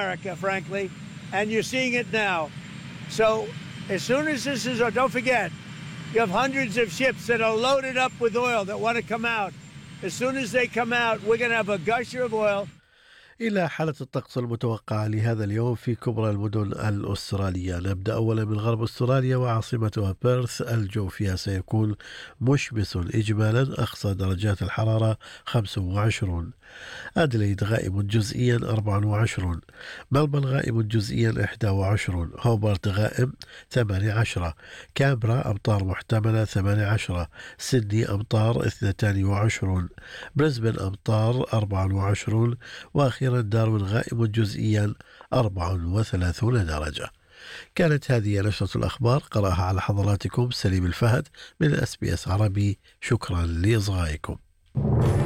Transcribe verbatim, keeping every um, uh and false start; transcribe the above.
America, frankly, and you're seeing it now. So as soon as this is, don't forget, you have hundreds of ships that are loaded up with oil that want to come out. As soon as they come out, we're going to have a gusher of oil. إلى حالة الطقس المتوقعة لهذا اليوم في كبرى المدن الأسترالية. نبدأ أولا من غرب أستراليا وعاصمتها بيرث. الجو فيها سيكون مشمس إجمالا، أقصى درجات الحرارة خمسة وعشرين. أدليد غائم جزئيا أربعة وعشرين. ملبن غائم جزئيا إحدى وعشرين. هوبرت غائم ثمانية عشر. كامبرا أمطار محتملة ثمانية عشر. سيدني أمطار اثنتان وعشرين. بريسبن أمطار أربعة وعشرين. وأخيرا داروين غائم جزئيا أربعة وثلاثين درجة. كانت هذه نشرة الأخبار، قرأها على حضراتكم سليم الفهد من اس بي اس عربي. شكرا لإصغائكم.